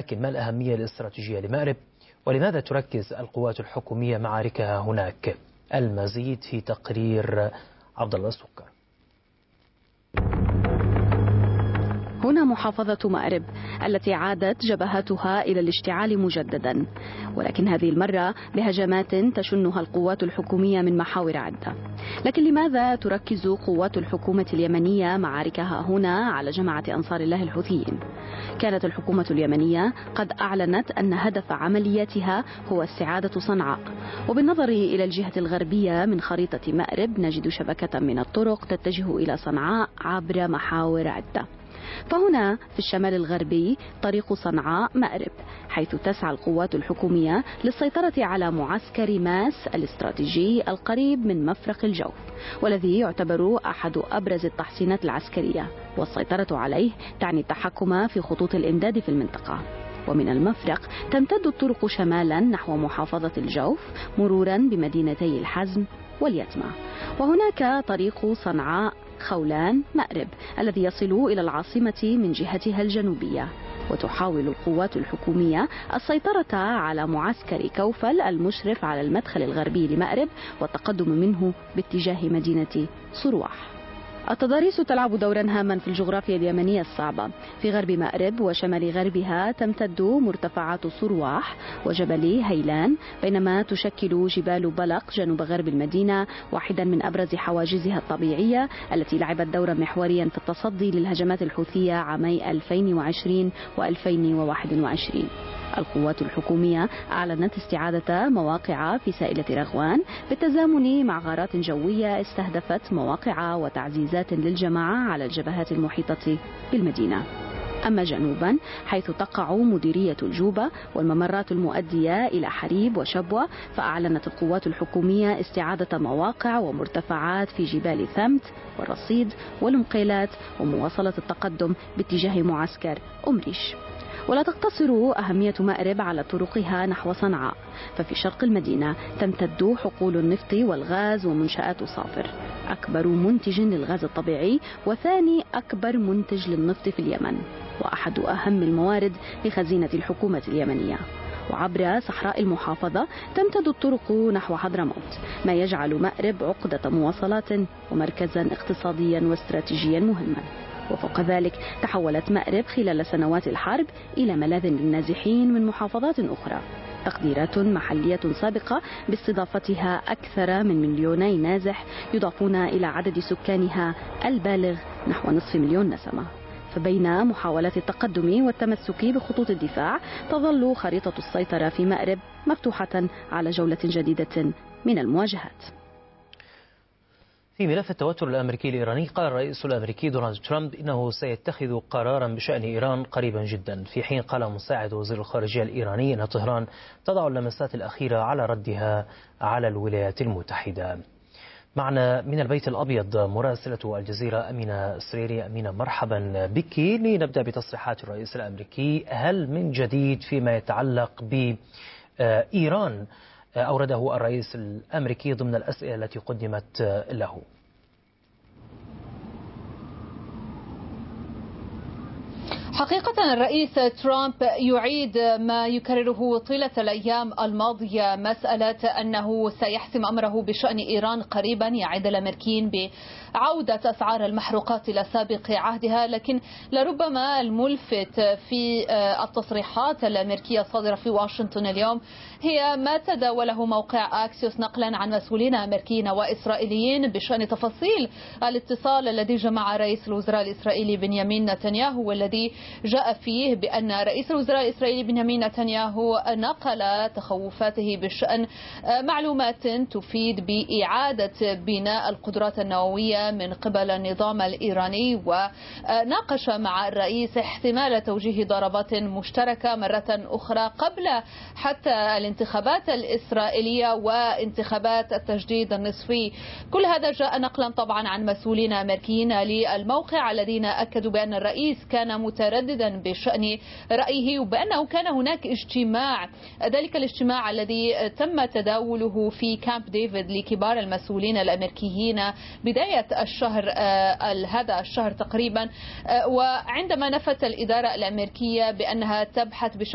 لكن ما الأهمية الاستراتيجية لمأرب؟ ولماذا تركز القوات الحكومية معاركها هناك؟ المزيد في تقرير عبد الله السكر. هنا محافظة مأرب التي عادت جبهاتها إلى الاشتعال مجددا، ولكن هذه المرة بهجمات تشنها القوات الحكومية من محاور عدة. لكن لماذا تركز قوات الحكومة اليمنية معاركها هنا على جماعة أنصار الله الحوثيين؟ كانت الحكومة اليمنية قد أعلنت أن هدف عملياتها هو استعادة صنعاء، وبالنظر إلى الجهة الغربية من خريطة مأرب نجد شبكة من الطرق تتجه إلى صنعاء عبر محاور عدة. فهنا في الشمال الغربي طريق صنعاء مأرب، حيث تسعى القوات الحكومية للسيطرة على معسكر ماس الاستراتيجي القريب من مفرق الجوف، والذي يعتبر أحد أبرز التحصينات العسكرية، والسيطرة عليه تعني التحكم في خطوط الإمداد في المنطقة. ومن المفرق تمتد الطرق شمالا نحو محافظة الجوف مرورا بمدينتي الحزم واليتمة. وهناك طريق صنعاء خولان مأرب الذي يصل إلى العاصمة من جهتها الجنوبية. وتحاول القوات الحكومية السيطرة على معسكر كوفل المشرف على المدخل الغربي لمأرب والتقدم منه باتجاه مدينة صروح. التضاريس تلعب دورا هاما في الجغرافيا اليمنية الصعبة. في غرب مأرب وشمال غربها تمتد مرتفعات صرواح وجبل هيلان، بينما تشكل جبال بلق جنوب غرب المدينة واحدا من أبرز حواجزها الطبيعية التي لعبت دورا محوريا في التصدي للهجمات الحوثية عامي 2020 و2021. القوات الحكومية أعلنت استعادة مواقع في سائلة رغوان بالتزامن مع غارات جوية استهدفت مواقع وتعزيزات للجماعة على الجبهات المحيطة بالمدينة. أما جنوبا حيث تقع مديرية الجوبة والممرات المؤدية إلى حريب وشبوة، فأعلنت القوات الحكومية استعادة مواقع ومرتفعات في جبال ثمت والرصيد والمقيلات ومواصلة التقدم باتجاه معسكر أمريش. ولا تقتصر أهمية مأرب على طرقها نحو صنعاء، ففي شرق المدينة تمتد حقول النفط والغاز ومنشآت صافر، أكبر منتج للغاز الطبيعي وثاني أكبر منتج للنفط في اليمن، وأحد أهم الموارد لخزينة الحكومة اليمنية. وعبر صحراء المحافظة تمتد الطرق نحو حضرموت، ما يجعل مأرب عقدة مواصلات ومركزا اقتصاديا واستراتيجيا مهما. وفوق ذلك تحولت مأرب خلال سنوات الحرب إلى ملاذ للنازحين من محافظات أخرى. تقديرات محلية سابقة باستضافتها أكثر من 2 مليون نازح يضافون إلى عدد سكانها البالغ نحو 500,000 نسمة. فبين محاولات التقدم والتمسك بخطوط الدفاع تظل خريطة السيطرة في مأرب مفتوحة على جولة جديدة من المواجهات. في ملف التوتر الأمريكي الإيراني، قال الرئيس الأمريكي دونالد ترامب إنه سيتخذ قرارا بشأن إيران قريبا جدا، في حين قال مساعد وزير الخارجية الإيراني أن طهران تضع اللمسات الأخيرة على ردها على الولايات المتحدة. معنا من البيت الأبيض مراسلة الجزيرة أمينة سريري. أمينة، مرحبا بك. لنبدأ بتصريحات الرئيس الأمريكي، هل من جديد فيما يتعلق بإيران أورده الرئيس الأمريكي ضمن الأسئلة التي قدمت له؟ حقيقة الرئيس ترامب يعيد ما يكرره طيلة الأيام الماضية، مسألة أنه سيحسم أمره بشأن إيران قريبا، يعد الأمريكيين بعودة أسعار المحروقات إلى سابق عهدها. لكن لربما الملفت في التصريحات الأمريكية الصادرة في واشنطن اليوم هي ما تداوله موقع أكسيوس نقلا عن مسؤولين أمريكيين وإسرائيليين بشأن تفاصيل الاتصال الذي جمع رئيس الوزراء الإسرائيلي بنيامين نتنياهو، والذي جاء فيه بأن رئيس الوزراء الإسرائيلي بنيامين نتنياهو نقل تخوفاته بشأن معلومات تفيد بإعادة بناء القدرات النووية من قبل النظام الإيراني، وناقش مع الرئيس احتمال توجيه ضربات مشتركة مرة أخرى قبل حتى الانتخابات الإسرائيلية وانتخابات التجديد النصفي. كل هذا جاء نقلا طبعا عن مسؤولين أمريكيين للموقع الذين أكدوا بأن الرئيس كان مترددا بشأن رأيه، وبأنه كان هناك اجتماع، ذلك الاجتماع الذي تم تداوله في كامب ديفيد لكبار المسؤولين الأمريكيين بداية الشهر هذا الشهر تقريبا. وعندما نفت الإدارة الأمريكية بأنها تبحث